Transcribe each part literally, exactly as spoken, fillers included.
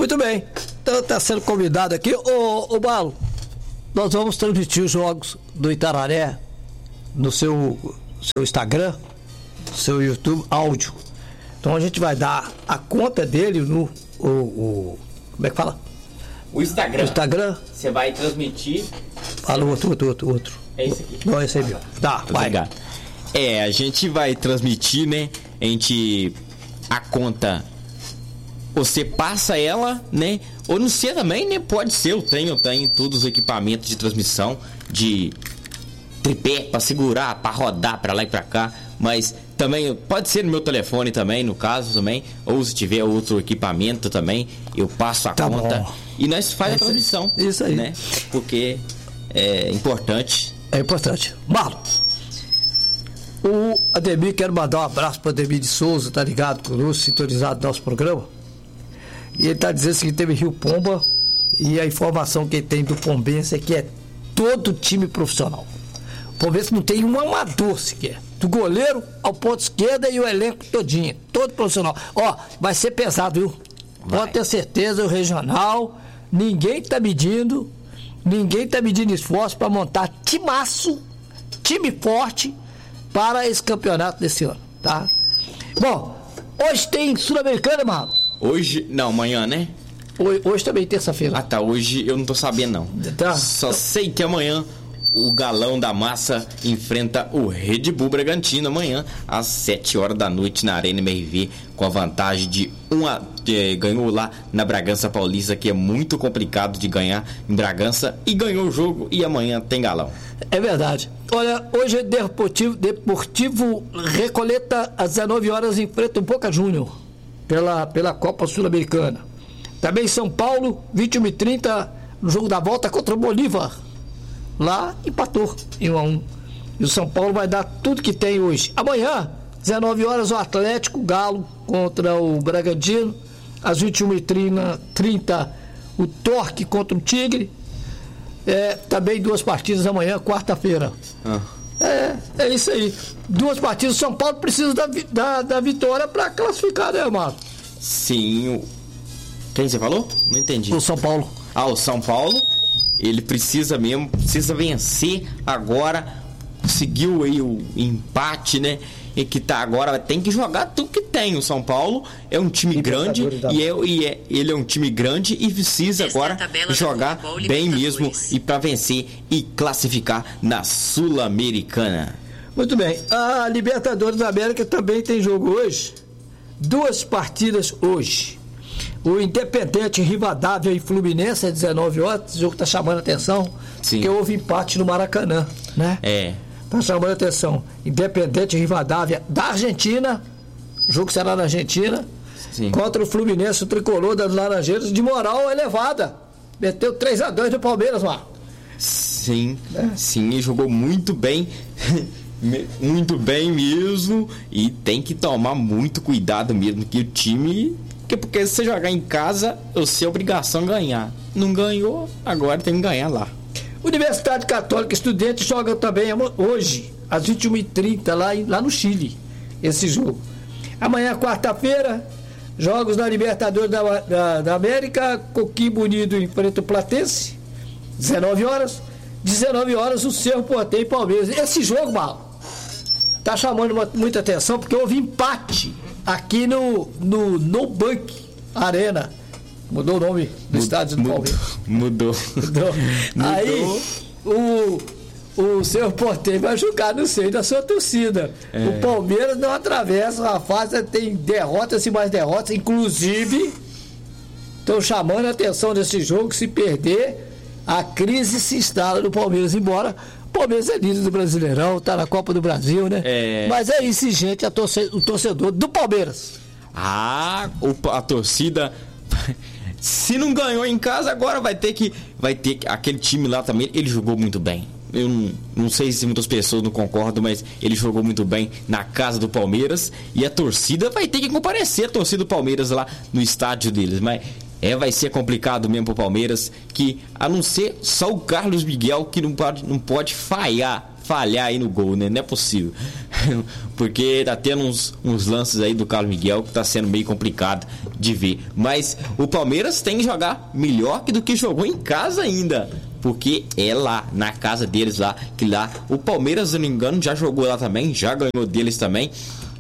Muito bem, então tá sendo convidado aqui. Ô, ô Balo, nós vamos transmitir os jogos do Itararé no seu, seu Instagram, seu YouTube, áudio. Então a gente vai dar a conta dele no... O, o, como é que fala? O Instagram. O Instagram. Você vai transmitir... Fala o outro, outro, outro, outro. É esse aqui. Não, esse aí mesmo. Tá, vai. Obrigado. É, a gente vai transmitir, né? A gente... A conta... Você passa ela, né? Ou não sei também, né? Pode ser, eu tenho, eu tenho todos os equipamentos de transmissão, de tripé pra segurar, pra rodar pra lá e pra cá. Mas também pode ser no meu telefone também, no caso também. Ou se tiver outro equipamento também, eu passo a tá conta bom. E nós faz é a transmissão. Isso aí. Né? Porque é importante. É importante. Marlon, o Ademir, quero mandar um abraço para o Ademir de Souza, tá ligado conosco, sintonizado no nosso programa. E ele tá dizendo que teve Rio Pomba, e a informação que ele tem do Pombense é que é todo time profissional. O Pombense não tem um amador sequer. Do goleiro ao ponto esquerda e o elenco todinho, todo profissional. Ó, vai ser pesado, viu? Vai. Pode ter certeza, o regional, ninguém tá medindo, ninguém tá medindo esforço para montar timaço, time forte para esse campeonato desse ano, tá? Bom, hoje tem Sul-Americana, Marlon? Hoje, não, amanhã, né? Hoje, hoje também, terça-feira. Ah, tá, hoje eu não tô sabendo, não. Tá. Só sei que amanhã o Galão da Massa enfrenta o Red Bull Bragantino amanhã às sete horas da noite na Arena M R V, com a vantagem de um a de, ganhou lá na Bragança Paulista, que é muito complicado de ganhar em Bragança, e ganhou o jogo, e amanhã tem Galão. É verdade. Olha, hoje é Deportivo, Deportivo Recoleta às dezenove horas enfrenta o Boca Júnior pela, pela Copa Sul-Americana. Também São Paulo, vinte e uma e trinta, no jogo da volta contra o Bolívar. Lá empatou em um a um. E o São Paulo vai dar tudo que tem hoje. Amanhã, dezenove horas, o Atlético Galo contra o Bragantino. Às vinte e uma e trinta, o Torque contra o Tigre. É, também duas partidas amanhã, quarta-feira. Ah. É, é isso aí. Duas partidas. O São Paulo precisa da, da, da vitória para classificar, né, Marcos? Sim. O... Quem você falou? Não entendi. O São Paulo. Ah, o São Paulo. Ele precisa mesmo, precisa vencer agora. Conseguiu aí o empate, né? E que tá agora, tem que jogar tudo que tem. O São Paulo é um time grande e, é, e é, ele é um time grande e precisa Esta agora jogar bem mesmo e para vencer e classificar na Sul-Americana. Muito bem. A Libertadores da América também tem jogo hoje. Duas partidas hoje. O Independente Rivadavia e Fluminense às dezenove horas. Esse jogo está chamando a atenção. Sim. Porque houve empate no Maracanã, né? É. Está chamando a atenção. Independente Rivadavia da Argentina. O jogo será na Argentina. Sim. Contra o Fluminense, o tricolor das Laranjeiras, de moral elevada. Meteu três a dois no Palmeiras, Marcos. Sim, é. Sim, ele jogou muito bem. Muito bem mesmo. E tem que tomar muito cuidado mesmo, que o time... Porque, porque se você jogar em casa, você é obrigação ganhar. Não ganhou, agora tem que ganhar lá. Universidade Católica Estudante joga também hoje, às vinte e uma e trinta, lá, lá no Chile, esse jogo. Amanhã, quarta-feira, jogos da Libertadores da, da, da América, Coquimbo Unido enfrenta o Platense, dezenove horas. dezenove horas, o Cerro Porteño e Palmeiras. Esse jogo, Mal, tá chamando uma, muita atenção, porque houve empate aqui no, no Nubank Arena. Mudou o nome do Mud, estádio do Palmeiras. Mudou. Mudou. Mudou. Aí, o, o Cerro Porteño vai jogar no seio da sua torcida. É. O Palmeiras não atravessa a fase, tem derrotas e mais derrotas, inclusive estão chamando a atenção desse jogo. Se perder, a crise se instala no Palmeiras, embora o Palmeiras é líder do Brasileirão, está na Copa do Brasil, né? É. Mas é exigente a torce, o torcedor do Palmeiras. Ah, a torcida... Se não ganhou em casa, agora vai ter que... Vai ter que... Aquele time lá também, ele jogou muito bem. Eu não, não sei se muitas pessoas não concordam, mas ele jogou muito bem na casa do Palmeiras. E a torcida vai ter que comparecer, a torcida do Palmeiras lá no estádio deles. Mas é, vai ser complicado mesmo pro Palmeiras, que a não ser só o Carlos Miguel, que não pode, não pode falhar. falhar aí no gol, né? Não é possível. Porque tá tendo uns, uns lances aí do Carlos Miguel que tá sendo meio complicado de ver. Mas o Palmeiras tem que jogar melhor do que jogou em casa ainda. Porque é lá, na casa deles lá, que lá o Palmeiras, se não me engano, já jogou lá também, já ganhou deles também.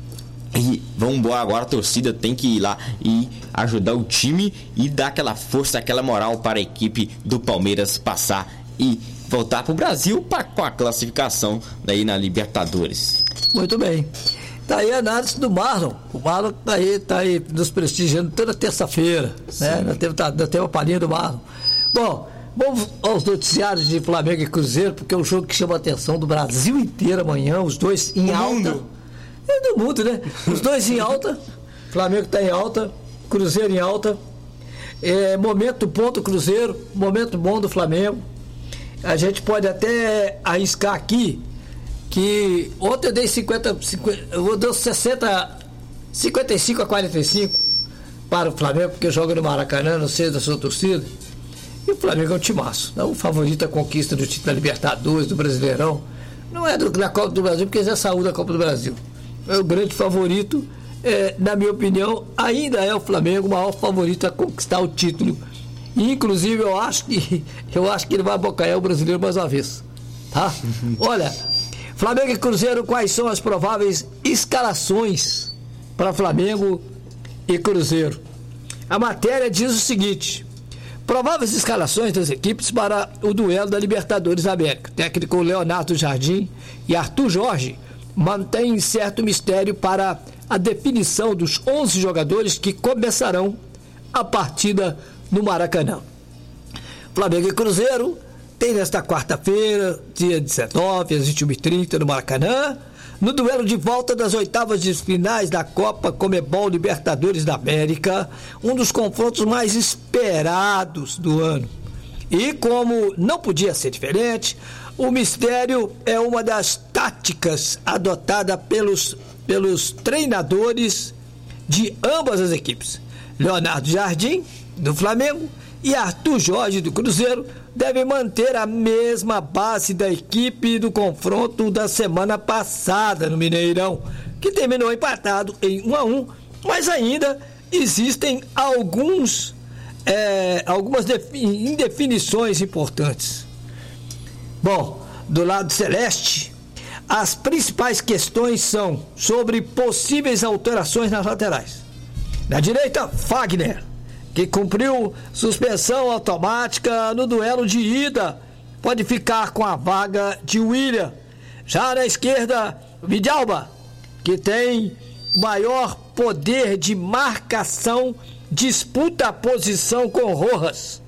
E vamos embora agora, a torcida tem que ir lá e ajudar o time e dar aquela força, aquela moral para a equipe do Palmeiras passar e voltar para o Brasil pra, com a classificação daí na Libertadores. Muito bem. Tá aí a análise do Marlon. O Marlon tá aí, tá aí nos prestigiando toda terça-feira, né? Nós temos, tá, nós temos a palhinha do Marlon. Bom, vamos aos noticiários de Flamengo e Cruzeiro, porque é um jogo que chama a atenção do Brasil inteiro amanhã, os dois em o alta. Mundo. É do mundo, né? Os dois em alta. Flamengo está em alta, Cruzeiro em alta. É, momento ponto Cruzeiro, momento bom do Flamengo. A gente pode até arriscar aqui que ontem eu dei cinquenta, cinquenta eu dei sessenta, cinquenta e cinco a quarenta e cinco para o Flamengo, porque joga no Maracanã, não sei da sua torcida. E o Flamengo é um timaço. Não, o favorito à conquista do título da Libertadores, do Brasileirão. Não é do, da Copa do Brasil, porque já saiu da Copa do Brasil. É o grande favorito, é, na minha opinião, ainda é o Flamengo o maior favorito a conquistar o título. E, inclusive, eu acho que eu acho que ele vai abocanhar o brasileiro mais uma vez. Tá? Olha, Flamengo e Cruzeiro, quais são as prováveis escalações para Flamengo e Cruzeiro? A matéria diz o seguinte: prováveis escalações das equipes para o duelo da Libertadores da América. Técnico Leonardo Jardim e Arthur Jorge mantém certo mistério para a definição dos onze jogadores que começarão a partida no Maracanã. Flamengo e Cruzeiro tem nesta quarta-feira, dia dezenove, às vinte e uma e trinta, no Maracanã, no duelo de volta das oitavas de finais da Copa Conmebol Libertadores da América, um dos confrontos mais esperados do ano. E como não podia ser diferente, o mistério é uma das táticas adotada pelos, pelos treinadores de ambas as equipes. Leonardo Jardim, do Flamengo, e Arthur Jorge, do Cruzeiro, devem manter a mesma base da equipe do confronto da semana passada no Mineirão, que terminou empatado em um a um, mas ainda existem alguns, é, algumas indefinições importantes. Bom, do lado celeste, as principais questões são sobre possíveis alterações nas laterais. Na direita, Fagner, que cumpriu suspensão automática no duelo de ida, pode ficar com a vaga de William. Já na esquerda, Vidalba, que tem maior poder de marcação, disputa a posição com Rojas.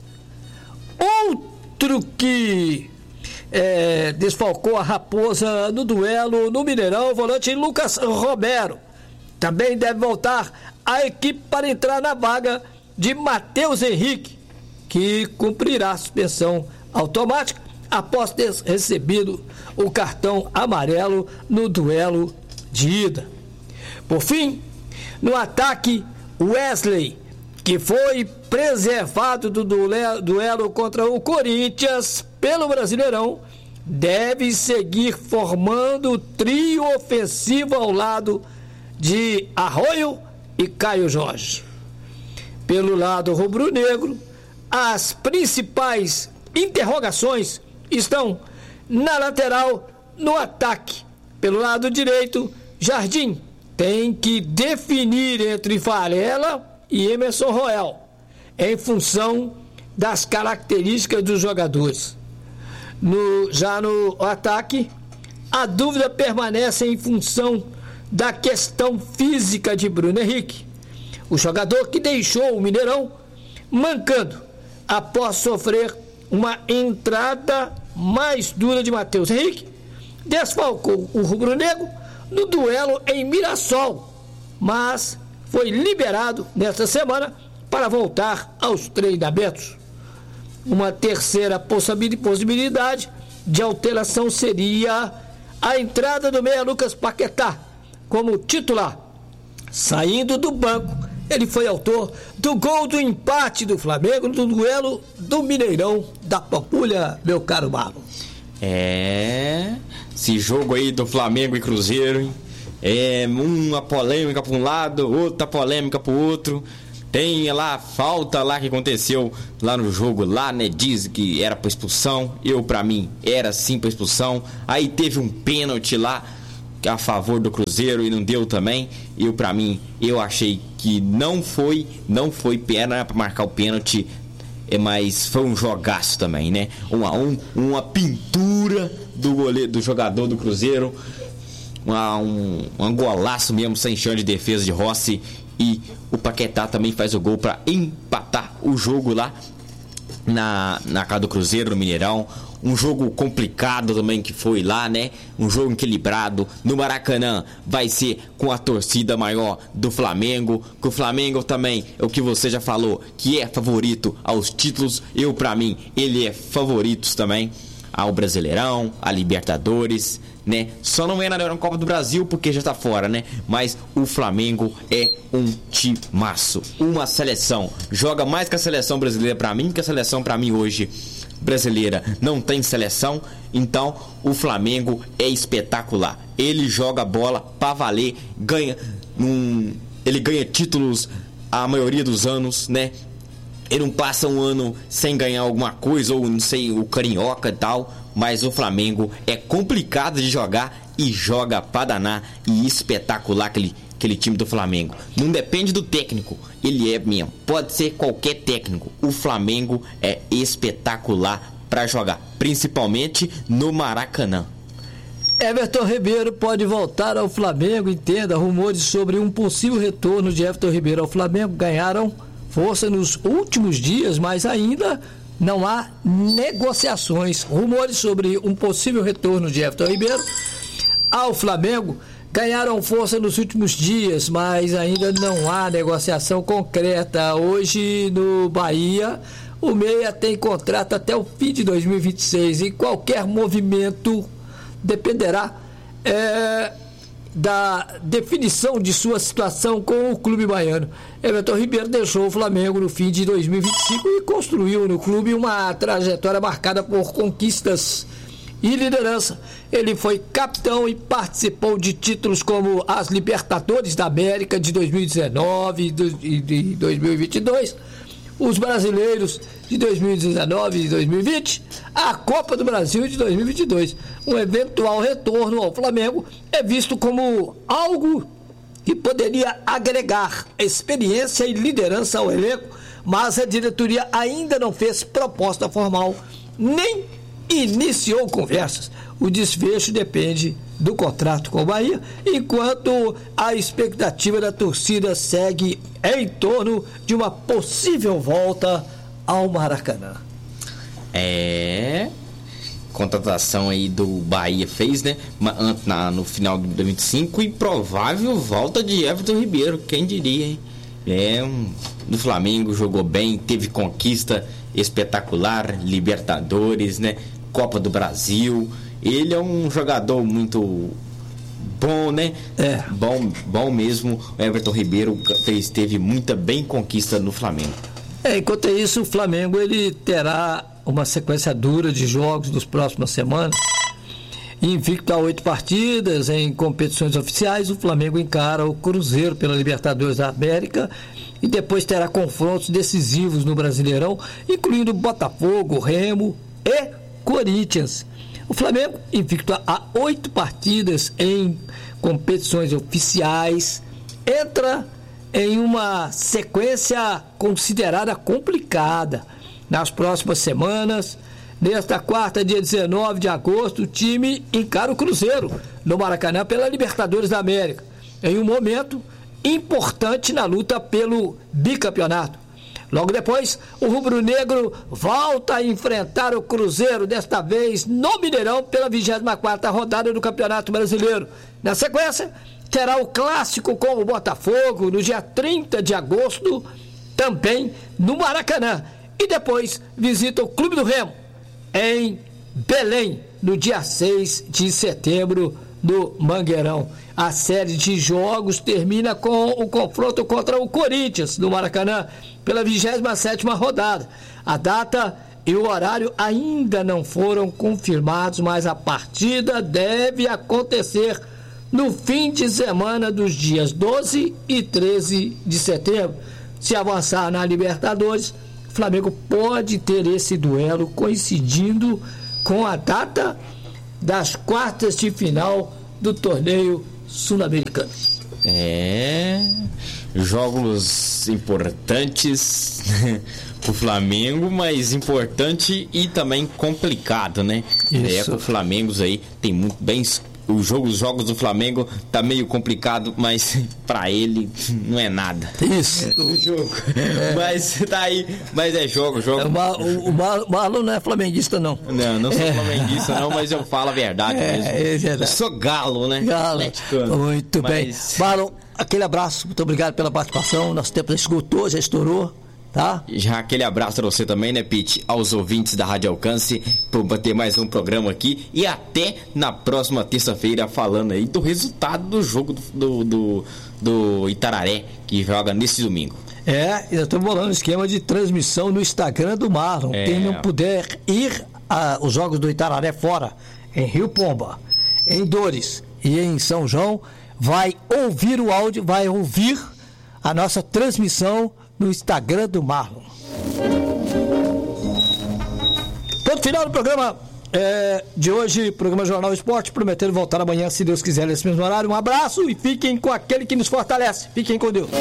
Outro que é, desfalcou a Raposa no duelo no Mineirão, o volante Lucas Romero. Também deve voltar à equipe para entrar na vaga de Matheus Henrique, que cumprirá a suspensão automática após ter recebido o cartão amarelo no duelo de ida. Por fim, no ataque, Wesley, que foi preservado do duelo contra o Corinthians pelo Brasileirão, deve seguir formando o trio ofensivo ao lado de Arroio e Caio Jorge. Pelo lado rubro-negro, as principais interrogações estão na lateral, no ataque. Pelo lado direito, Jardim tem que definir entre Varela e Emerson Royal, em função das características dos jogadores. No, já no ataque, a dúvida permanece em função da questão física de Bruno Henrique, o jogador que deixou o Mineirão mancando após sofrer uma entrada mais dura de Matheus Henrique, desfalcou o rubro-negro no duelo em Mirassol, mas foi liberado nesta semana para voltar aos treinamentos. Uma terceira possibilidade de alteração seria a entrada do meia Lucas Paquetá como titular. Saindo do banco, ele foi autor do gol do empate do Flamengo no duelo do Mineirão da Pampulha, meu caro Marlon. É, esse jogo aí do Flamengo e Cruzeiro, hein? É uma polêmica para um lado, outra polêmica para o outro. Tem lá a falta lá que aconteceu lá no jogo, lá, né? Diz que era para expulsão. Eu, para mim, era sim para expulsão. Aí teve um pênalti lá a favor do Cruzeiro e não deu também. Eu, para mim, eu achei que não foi, não foi pena para marcar o pênalti. Mas foi um jogaço também, né? Uma, um, uma pintura do goleiro, do jogador do Cruzeiro. Uma, um, um golaço mesmo, sem chão de defesa de Rossi. E o Paquetá também faz o gol para empatar o jogo lá na, na casa do Cruzeiro, no Mineirão. Um jogo complicado também que foi lá, né? Um jogo equilibrado. No Maracanã vai ser com a torcida maior do Flamengo. Que o Flamengo também, é o que você já falou, que é favorito aos títulos. Eu, pra mim, ele é favorito também ao Brasileirão, a Libertadores, né? Só não é na Copa do Brasil porque já tá fora, né? Mas o Flamengo é um timaço, uma seleção. Joga mais que a seleção brasileira pra mim, que a seleção pra mim hoje brasileira não tem seleção. Então o Flamengo é espetacular. Ele joga bola pra valer, ganha um, ele ganha títulos a maioria dos anos, né? Ele não passa um ano sem ganhar alguma coisa, ou não sei, o Carioca e tal. Mas o Flamengo é complicado de jogar e joga pra danar. E espetacular aquele, aquele time do Flamengo. Não depende do técnico, ele é mesmo. Pode ser qualquer técnico. O Flamengo é espetacular pra jogar, principalmente no Maracanã. Everton Ribeiro pode voltar ao Flamengo, entenda. Rumores sobre um possível retorno de Everton Ribeiro ao Flamengo ganharam força nos últimos dias, mas ainda não há negociações. Rumores sobre um possível retorno de Everton Ribeiro ao Flamengo ganharam força nos últimos dias, mas ainda não há negociação concreta. Hoje no Bahia, o Meia tem contrato até o fim de dois mil e vinte e seis e qualquer movimento dependerá é, da definição de sua situação com o clube baiano. Everton Ribeiro deixou o Flamengo no fim de dois mil e vinte e cinco e construiu no clube uma trajetória marcada por conquistas e liderança. Ele foi capitão e participou de títulos como as Libertadores da América de dois mil e dezenove e de dois mil e vinte e dois, os Brasileiros de dois mil e dezenove e dois mil e vinte, a Copa do Brasil de dois mil e vinte e dois. Um eventual retorno ao Flamengo é visto como algo que poderia agregar experiência e liderança ao elenco, mas a diretoria ainda não fez proposta formal, nem iniciou conversas. O desfecho depende do contrato com o Bahia, enquanto a expectativa da torcida segue em torno de uma possível volta ao Maracanã. É... contratação aí do Bahia fez, né? Na, no final de dois mil e vinte e cinco, e provável volta de Everton Ribeiro, quem diria, hein? É um do Flamengo, jogou bem, teve conquista espetacular, Libertadores, né? Copa do Brasil. Ele é um jogador muito bom, né? É. Bom, bom mesmo. O Everton Ribeiro fez, teve muita bem conquista no Flamengo. É, enquanto isso, o Flamengo ele terá uma sequência dura de jogos nas próximas semanas. Invicto a oito partidas em competições oficiais, o Flamengo encara o Cruzeiro pela Libertadores da América e depois terá confrontos decisivos no Brasileirão, incluindo Botafogo, Remo e Corinthians. O Flamengo, invicto a oito partidas em competições oficiais, entra em uma sequência considerada complicada. Nas próximas semanas, nesta quarta, dia dezenove de agosto, o time encara o Cruzeiro no Maracanã pela Libertadores da América, em um momento importante na luta pelo bicampeonato. Logo depois, o rubro-negro volta a enfrentar o Cruzeiro, desta vez no Mineirão, pela vigésima quarta rodada do Campeonato Brasileiro. Na sequência, terá o clássico com o Botafogo no dia trinta de agosto, também no Maracanã. E depois visita o Clube do Remo em Belém, no dia seis de setembro, no Mangueirão. A série de jogos termina com o confronto contra o Corinthians, no Maracanã, pela vigésima sétima rodada. A data e o horário ainda não foram confirmados, mas a partida deve acontecer no fim de semana dos dias doze e treze de setembro. Se avançar na Libertadores, o Flamengo pode ter esse duelo coincidindo com a data das quartas de final do torneio sul-americano. É, jogos importantes pro Flamengo, mas importante e também complicado, né? É, com o Flamengo aí tem muito bem. O jogo, os jogos do Flamengo tá meio complicado, mas pra ele não é nada. Isso. É, o jogo. É. Mas tá aí, mas é jogo, jogo. É, o, Mar, o, o Mar, Marlon não é flamenguista, não. Não, não sou é. flamenguista, não, mas eu falo a verdade é, mesmo. É verdade. Eu sou galo, né? Galo. Muito mas... bem. Marlon, aquele abraço, muito obrigado pela participação. Nosso tempo já esgotou, já estourou. Tá? Já aquele abraço pra você também, né, Pete? Aos ouvintes da Rádio Alcance, por bater mais um programa aqui. E até na próxima terça-feira, falando aí do resultado do jogo do, do, do, do Itararé, que joga nesse domingo. É, eu tô bolando um esquema de transmissão no Instagram do Marlon. É. Quem não puder ir aos jogos do Itararé fora, em Rio Pomba, em Dores e em São João, vai ouvir o áudio, vai ouvir a nossa transmissão no Instagram do Marlon. Ponto final do programa é, de hoje, programa Jornal Esporte, prometendo voltar amanhã, se Deus quiser, nesse mesmo horário. Um abraço e fiquem com aquele que nos fortalece. Fiquem com Deus.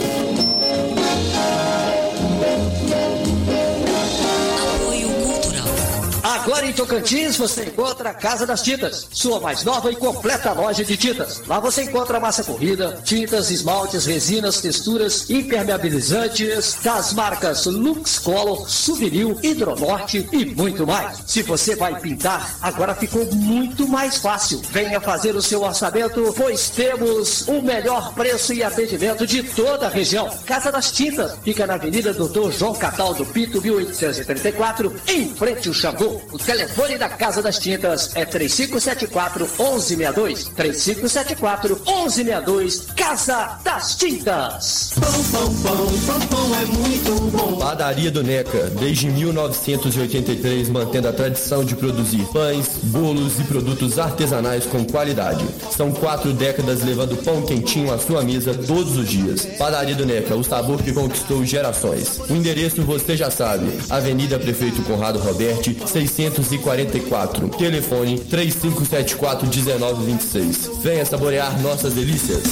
Agora em Tocantins você encontra a Casa das Tintas, sua mais nova e completa loja de tintas. Lá você encontra massa corrida, tintas, esmaltes, resinas, texturas, impermeabilizantes das marcas Lux Color, Souvenir, Hidronorte e muito mais. Se você vai pintar, agora ficou muito mais fácil. Venha fazer o seu orçamento, pois temos o melhor preço e atendimento de toda a região. Casa das Tintas fica na Avenida Doutor João Cataldo Pinto, mil oitocentos e trinta e quatro, em frente ao Xangô. O telefone da Casa das Tintas é três cinco sete quatro, um um seis dois. três cinco sete quatro, um um seis dois. Casa das Tintas. Pão, pão, pão, pão, pão é muito bom. Padaria do Neca, desde mil novecentos e oitenta e três, mantendo a tradição de produzir pães, bolos e produtos artesanais com qualidade. São quatro décadas levando pão quentinho à sua mesa todos os dias. Padaria do Neca, o sabor que conquistou gerações. O endereço você já sabe, Avenida Prefeito Conrado Roberti, seiscentos e quarenta e quatro. Telefone três cinco sete quatro, um nove dois seis. Venha saborear nossas delícias.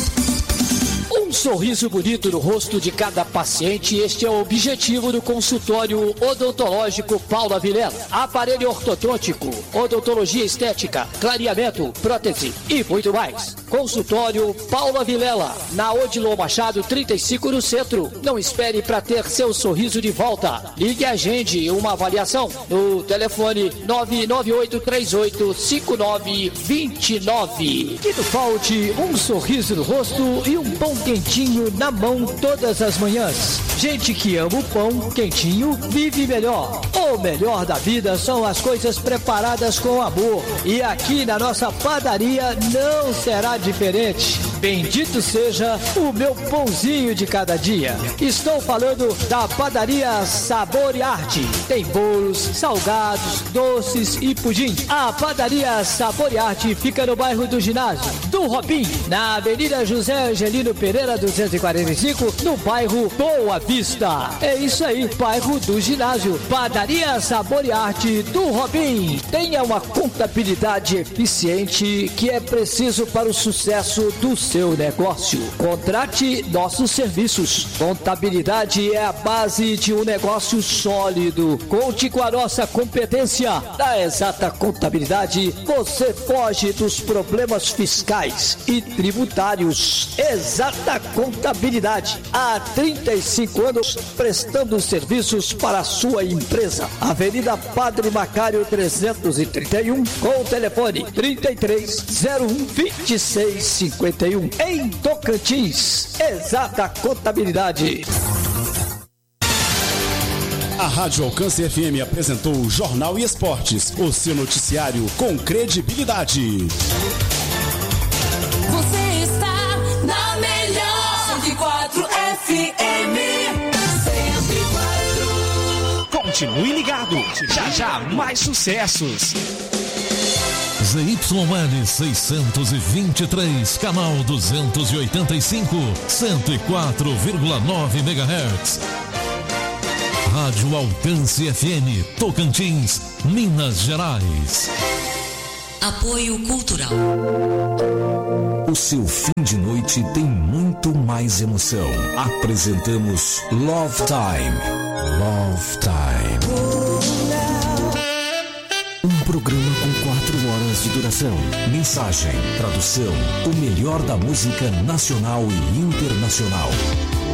Um sorriso bonito no rosto de cada paciente, este é o objetivo do consultório odontológico Paula Vilela. Aparelho ortodôntico, odontologia estética, clareamento, prótese e muito mais. Consultório Paula Vilela, na Odilon Machado trinta e cinco, no centro. Não espere para ter seu sorriso de volta. Ligue e agende uma avaliação no telefone nove nove oito três oito cinco nove dois nove. Que não falte um sorriso no rosto e um pão quentinho na mão todas as manhãs. Gente que ama o pão quentinho vive melhor. O melhor da vida são as coisas preparadas com amor. E aqui na nossa padaria não será diferente. Bendito seja o meu pãozinho de cada dia. Estou falando da padaria Sabor e Arte. Tem bolos, salgados, doces e pudim. A padaria Sabor e Arte fica no bairro do Ginásio do Robim, na Avenida José Angelino Pereira duzentos e quarenta e cinco, no bairro Boa Vista. É isso aí, bairro do Ginásio. Padaria Sabor e Arte do Robim. Tenha uma contabilidade eficiente que é preciso para o sucesso do seu negócio. Contrate nossos serviços. Contabilidade é a base de um negócio sólido. Conte com a nossa competência. Na Exata Contabilidade, você foge dos problemas fiscais e tributários. Exata Contabilidade, há trinta e cinco anos prestando serviços para a sua empresa. Avenida Padre Macário trezentos e trinta e um, com o telefone trinta e três, zero um, vinte e seis cinquenta e um, em Tocantins. Exata Contabilidade. A Rádio Alcance F M apresentou o Jornal e Esportes, o seu noticiário com credibilidade. Você está na melhor cento e quatro F M. cento e quatro. Continue ligado. Já já mais sucessos. Z Y L seiscentos e vinte e três, canal duzentos e oitenta e cinco, cento e quatro vírgula nove megahertz. Rádio Alcance F M, Tocantins, Minas Gerais. Apoio Cultural. O seu fim de noite tem muito mais emoção. Apresentamos Love Time. Love Time. Um programa com quatro horas de duração. Mensagem, tradução, o melhor da música nacional e internacional.